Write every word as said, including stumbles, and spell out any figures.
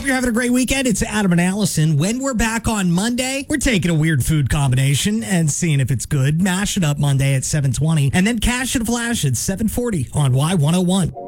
Hope you're having a great weekend. It's Adam and Allison. When we're back on Monday, we're taking a weird food combination and seeing if it's good. Mash it up Monday at seven twenty, and then Cash and Flash at seven forty on Y one oh one.